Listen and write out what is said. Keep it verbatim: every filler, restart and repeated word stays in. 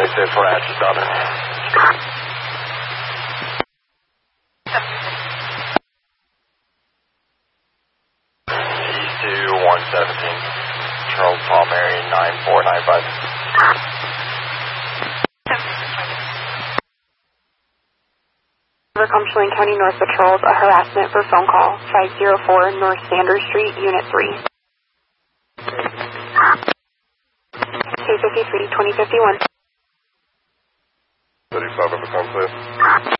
They said harassment on it. G two one seventeen. Charles Paul Mary nine four nine five. For Cumberland County North Patrols, a harassment for phone call, five oh four North Sanders Street, Unit three. K fifty-three, twenty fifty-one. thirty-seven, become clear.